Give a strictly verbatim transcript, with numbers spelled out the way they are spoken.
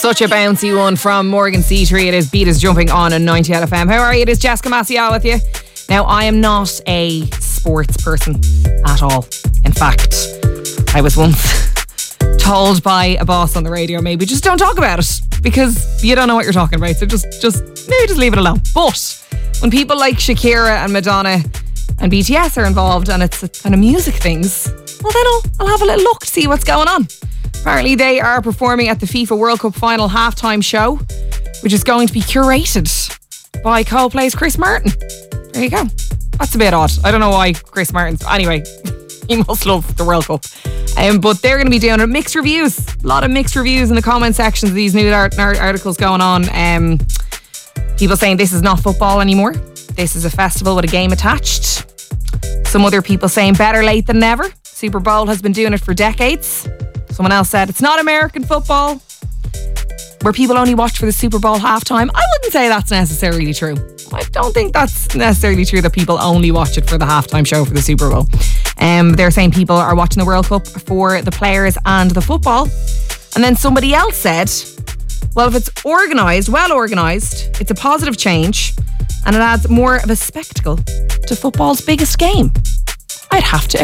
Such a bouncy one from Morgan Seatree. It is Beat Is Jumping on a ninety F M. How are you? It is Jessica Maciel with you. Now, I am not a sports person at all. In fact, I was once told by a boss on the radio, maybe just don't talk about it because you don't know what you're talking about. So just, just maybe just leave it alone. But when people like Shakira and Madonna and B T S are involved and it's kind of music things, well then I'll, I'll have a little look to see what's going on. Apparently they are performing at the FIFA World Cup final halftime show, which is going to be curated by Coldplay's Chris Martin. There you go. That's a bit odd. I don't know why Chris Martin's... Anyway, he must love the World Cup. Um, but they're going to be doing it. Mixed reviews. A lot of mixed reviews in the comment sections of these new art- articles going on. Um, people saying this is not football anymore. This is a festival with a game attached. Some other people saying better late than never. Super Bowl has been doing it for decades. Someone else said it's not American football, where people only watch for the Super Bowl halftime. I wouldn't say that's necessarily true. I don't think that's necessarily true that people only watch it for the halftime show for the Super Bowl. Um, they're saying people are watching the World Cup for the players and the football. And then somebody else said, well, if it's organised, well organised, it's a positive change and it adds more of a spectacle to football's biggest game. I'd have to